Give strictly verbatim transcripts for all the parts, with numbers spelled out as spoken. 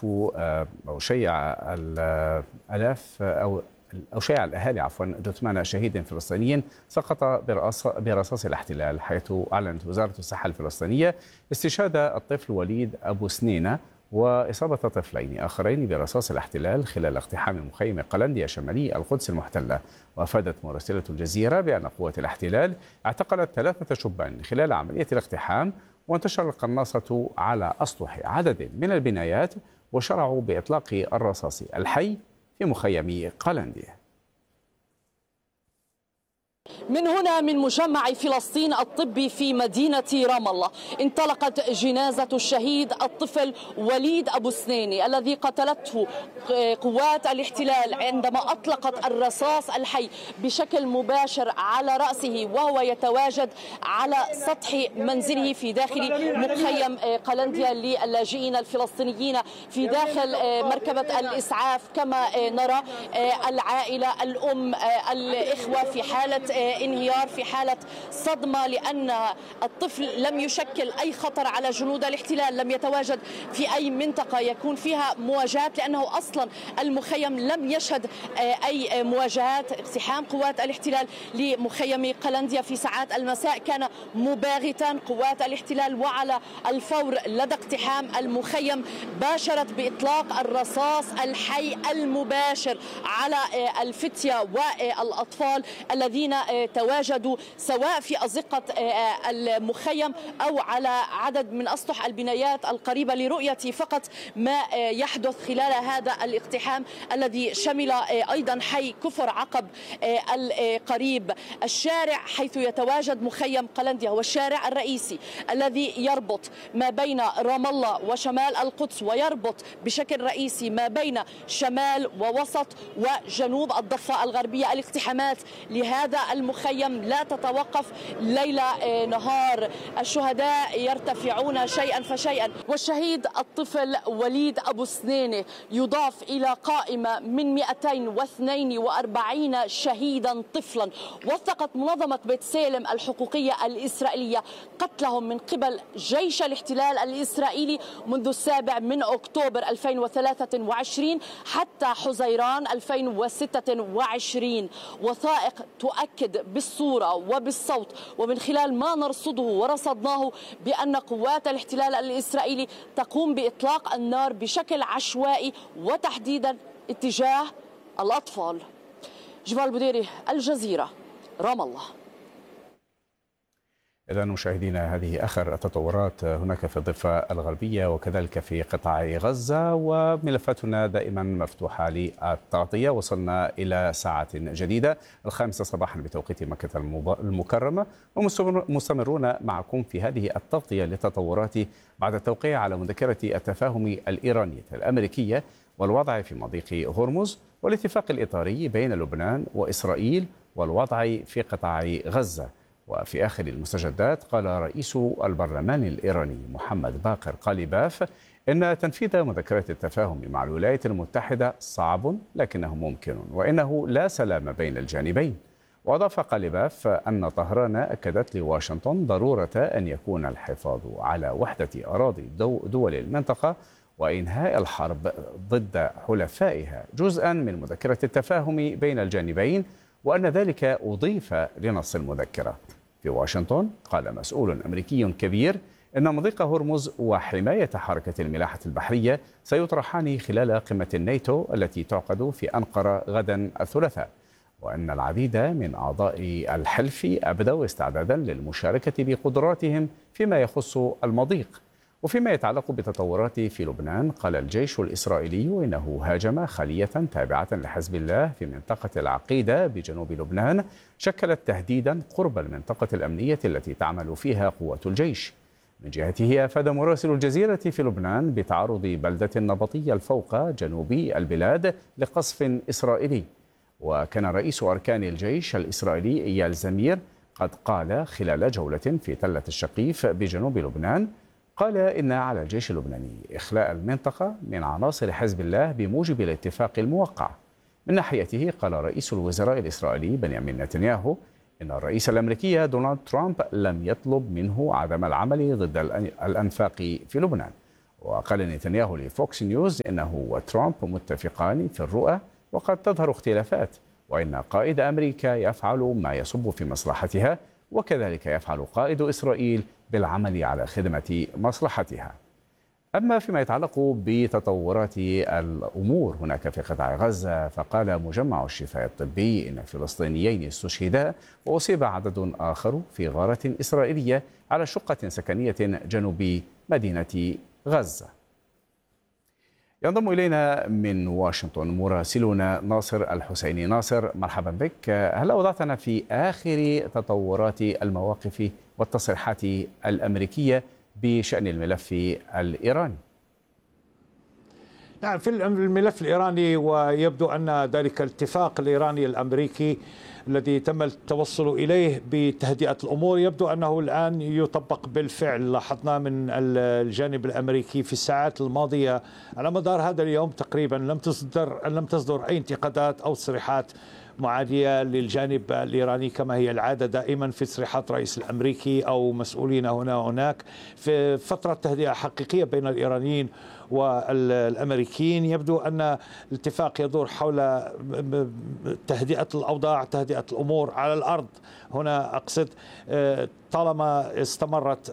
شافوا أو شيع الآلاف أو أو شيع الأهالي عفوا جثمان شهيد فلسطيني سقط برصاص الاحتلال، حيث أعلنت وزارة الصحة الفلسطينية استشهاد الطفل وليد أبو سنينة وإصابة طفلين آخرين برصاص الاحتلال خلال اقتحام مخيم قلنديا شمالي القدس المحتلة. وأفادت مراسلة الجزيرة بأن قوات الاحتلال اعتقلت ثلاثة شبان خلال عملية الاقتحام، وانتشر القناصة على أسطح عدد من البنايات وشرعوا بإطلاق الرصاص الحي في مخيم قلنديا. من هنا من مجمع فلسطين الطبي في مدينة رام الله انطلقت جنازة الشهيد الطفل وليد أبو سنينة الذي قتلته قوات الاحتلال عندما أطلقت الرصاص الحي بشكل مباشر على رأسه وهو يتواجد على سطح منزله في داخل مخيم قلنديا للاجئين الفلسطينيين في داخل مركبة الإسعاف. كما نرى العائلة الأم الإخوة في حالة انهيار، في حالة صدمة، لأن الطفل لم يشكل أي خطر على جنود الاحتلال، لم يتواجد في أي منطقة يكون فيها مواجهات، لأنه أصلا المخيم لم يشهد أي مواجهات. اقتحام قوات الاحتلال لمخيم قلنديا في ساعات المساء كان مباغتا. قوات الاحتلال وعلى الفور لدى اقتحام المخيم باشرت بإطلاق الرصاص الحي المباشر على الفتية والأطفال الذين تواجدوا سواء في أزقة المخيم أو على عدد من أسطح البنايات القريبة لرؤية فقط ما يحدث خلال هذا الاقتحام الذي شمل أيضا حي كفر عقب القريب. الشارع حيث يتواجد مخيم قلنديا هو الشارع الرئيسي الذي يربط ما بين رام الله وشمال القدس، ويربط بشكل رئيسي ما بين شمال ووسط وجنوب الضفة الغربية. الاقتحامات لهذا المخيم لا تتوقف ليل نهار، الشهداء يرتفعون شيئا فشيئا، والشهيد الطفل وليد أبو سنينة يضاف إلى قائمة من مئتين واثنين وأربعين شهيدا طفلا. وثقت منظمة بيت سالم الحقوقية الإسرائيلية قتلهم من قبل جيش الاحتلال الإسرائيلي منذ السابع من أكتوبر ألفين وثلاثة وعشرين حتى حزيران ألفين وستة وعشرين. وثائق تؤكد بالصورة وبالصوت ومن خلال ما نرصده ورصدناه بأن قوات الاحتلال الإسرائيلي تقوم بإطلاق النار بشكل عشوائي وتحديدا اتجاه الأطفال. جمال بوديري، الجزيرة، رام الله. إذا مشاهدينا، هذه آخر التطورات هناك في الضفة الغربية وكذلك في قطاع غزة، وملفاتنا دائما مفتوحة للتغطية. وصلنا إلى ساعة جديدة الخامسة صباحا بتوقيت مكة المكرمة، ومستمرون معكم في هذه التغطية للتطورات بعد التوقيع على مذكرة التفاهم الإيرانية الأمريكية والوضع في مضيق هرمز والاتفاق الإطاري بين لبنان وإسرائيل والوضع في قطاع غزة. وفي آخر المستجدات قال رئيس البرلمان الإيراني محمد باقر قاليباف إن تنفيذ مذكرة التفاهم مع الولايات المتحدة صعب لكنه ممكن، وإنه لا سلام بين الجانبين. وأضاف قاليباف أن طهران أكدت لواشنطن ضرورة أن يكون الحفاظ على وحدة أراضي دول المنطقة وإنهاء الحرب ضد حلفائها جزءا من مذكرة التفاهم بين الجانبين، وأن ذلك أضيف لنص المذكرة. في واشنطن قال مسؤول أمريكي كبير إن مضيق هرمز وحماية حركة الملاحة البحرية سيطرحان خلال قمة الناتو التي تعقد في أنقرة غدا الثلاثاء، وأن العديد من أعضاء الحلف أبدوا استعدادا للمشاركة بقدراتهم فيما يخص المضيق. وفيما يتعلق بالتطورات في لبنان قال الجيش الإسرائيلي إنه هاجم خلية تابعة لحزب الله في منطقة العقيدة بجنوب لبنان شكلت تهديدا قرب المنطقة الأمنية التي تعمل فيها قوات الجيش. من جهته أفاد مراسل الجزيرة في لبنان بتعرض بلدة نبطية الفوق جنوب البلاد لقصف إسرائيلي. وكان رئيس أركان الجيش الإسرائيلي إيال زمير قد قال خلال جولة في تلة الشقيف بجنوب لبنان قال إن على الجيش اللبناني إخلاء المنطقة من عناصر حزب الله بموجب الاتفاق الموقع. من ناحيته قال رئيس الوزراء الإسرائيلي بنيامين نتنياهو إن الرئيس الأمريكي دونالد ترامب لم يطلب منه عدم العمل ضد الأنفاق في لبنان. وقال نتنياهو لفوكس نيوز إنه وترامب متفقان في الرؤى وقد تظهر اختلافات، وإن قائد أمريكا يفعل ما يصب في مصلحتها، وكذلك يفعل قائد إسرائيل بالعمل على خدمة مصلحتها. أما فيما يتعلق بتطورات الأمور هناك في قطاع غزة، فقال مجمع الشفاء الطبي إن فلسطينيين استشهدا وأصيب عدد آخر في غارة إسرائيلية على شقة سكنية جنوب مدينة غزة. ينضم إلينا من واشنطن مراسلنا ناصر الحسيني. ناصر، مرحبا بك. هل وضعتنا في آخر تطورات المواقف والتصريحات الأمريكية بشأن الملف الإيراني؟ نعم، في الملف الإيراني، ويبدو أن ذلك الاتفاق الإيراني الأمريكي الذي تم التوصل إليه بتهدئة الأمور يبدو أنه الآن يطبق بالفعل. لاحظنا من الجانب الأمريكي في الساعات الماضية على مدار هذا اليوم تقريبا لم تصدر لم تصدر أي انتقادات أو تصريحات معادية للجانب الإيراني كما هي العادة دائما في تصريحات الرئيس الأمريكي أو مسؤولين هنا وهناك. في فترة تهدئة حقيقية بين الإيرانيين والأمريكيين يبدو أن الاتفاق يدور حول تهدئة الأوضاع، تهدئة الأمور على الأرض. هنا أقصد طالما استمرت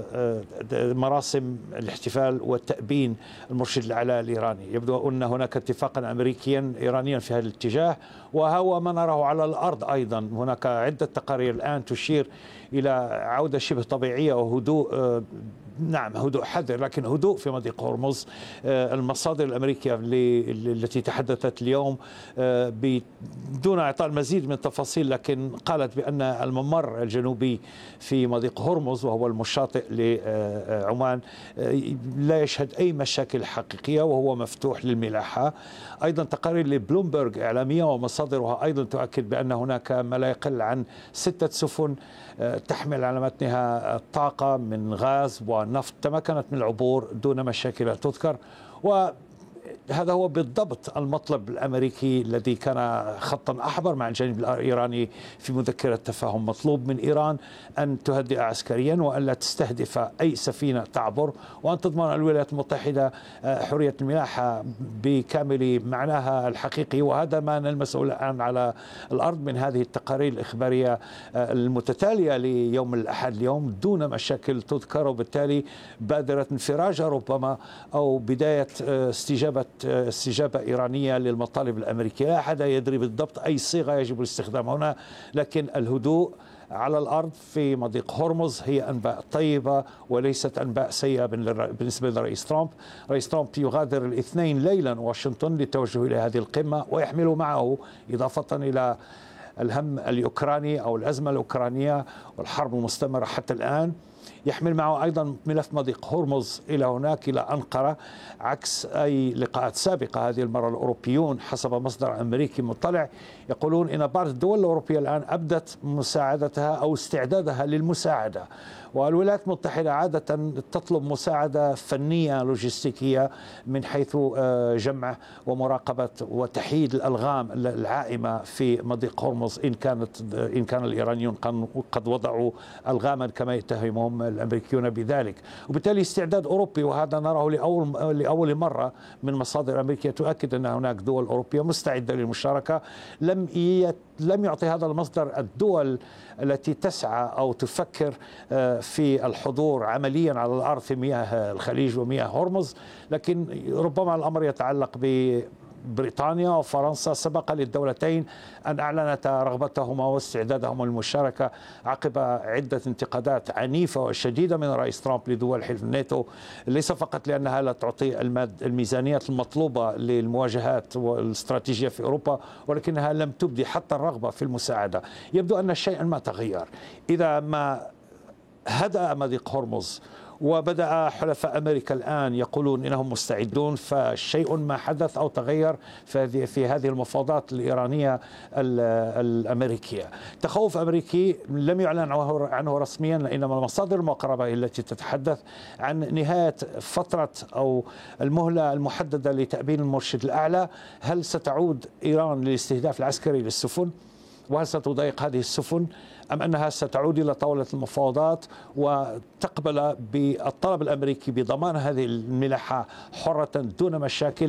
مراسم الاحتفال والتأبين المرشد الأعلى الإيراني، يبدو أن هناك اتفاقا أمريكيا إيرانيا في هذا الاتجاه، وهو ما نراه على الأرض أيضا. هناك عدة تقارير الآن تشير إلى عودة شبه طبيعية وهدوء، نعم هدوء حذر لكن هدوء في مضيق هرمز. المصادر الأمريكية التي تحدثت اليوم بدون إعطاء المزيد من التفاصيل، لكن قالت بأن الممر الجنوبي في مضيق هرمز وهو المشاطئ لعمان لا يشهد أي مشاكل حقيقية وهو مفتوح للملاحة. أيضا تقارير لبلومبرغ إعلامية ومصادرها أيضا تؤكد بأن هناك ما لا يقل عن ستة سفن تحمل على متنها طاقة من غاز ونفط تمكنت من العبور دون مشاكل تذكر. وهذا هو بالضبط المطلب الأمريكي الذي كان خطا أحمر مع الجانب الإيراني في مذكرة تفاهم. مطلوب من إيران أن تهدئ عسكريا وأن لا تستهدف أي سفينة تعبر، وأن تضمن الولايات المتحدة حرية الملاحة بكامل معناها الحقيقي. وهذا ما نلمسه الآن على الأرض من هذه التقارير الإخبارية المتتالية ليوم الأحد اليوم دون مشاكل تذكر، وبالتالي بادرة انفراجة ربما أو بداية استجابة استجابة إيرانية للمطالب الأمريكية. لا أحد يدري بالضبط أي صيغة يجب الاستخدام هنا، لكن الهدوء على الأرض في مضيق هرمز هي أنباء طيبة وليست أنباء سيئة بالنسبة لرئيس ترامب. رئيس ترامب يغادر الاثنين ليلا واشنطن للتوجه إلى هذه القمة، ويحمل معه إضافة إلى الهم الأوكراني أو الأزمة الأوكرانية والحرب المستمرة حتى الآن، يحمل معه أيضا ملف مضيق هرمز إلى هناك إلى أنقرة، عكس أي لقاءات سابقة. هذه المرة الأوروبيون حسب مصدر أمريكي مطلع يقولون إن بعض الدول الأوروبية الآن أبدت مساعدتها أو استعدادها للمساعدة، والولايات المتحدة عادة تطلب مساعدة فنية لوجستيكية من حيث جمع ومراقبة وتحييد الألغام العائمة في مضيق هرمز إن كانت إن كان الإيرانيون قد وضعوا ألغاما كما يتهمهم الأمريكيون بذلك. وبالتالي استعداد أوروبي، وهذا نراه لأول لأول مرة من مصادر أمريكية تؤكد أن هناك دول أوروبية مستعدة للمشاركة. لم لم يعطي هذا المصدر الدول التي تسعى أو تفكر في الحضور عمليا على الأرض في مياه الخليج ومياه هرمز، لكن ربما الأمر يتعلق ب بريطانيا وفرنسا. سبق للدولتين أن أعلنتا رغبتهما واستعدادهما للمشاركة عقب عدة انتقادات عنيفة وشديدة من رئيس ترامب لدول حلف الناتو، ليس فقط لأنها لا تعطي الميزانيات المطلوبة للمواجهات والاستراتيجية في أوروبا، ولكنها لم تبدي حتى الرغبة في المساعدة. يبدو أن شيئا ما تغير. إذا ما هدأ مضيق هرمز وبدأ حلفاء أمريكا الآن يقولون إنهم مستعدون، فشيء ما حدث أو تغير في هذه المفاوضات الإيرانية الأمريكية. تخوف أمريكي لم يعلن عنه رسميا، إنما المصادر المقربة التي تتحدث عن نهاية فترة أو المهلة المحددة لتأبين المرشد الأعلى. هل ستعود إيران للاستهداف العسكري للسفن وهل ستضايق هذه السفن أم أنها ستعود إلى طاولة المفاوضات وتقبل بالطلب الأمريكي بضمان هذه الملاحة حرة دون مشاكل؟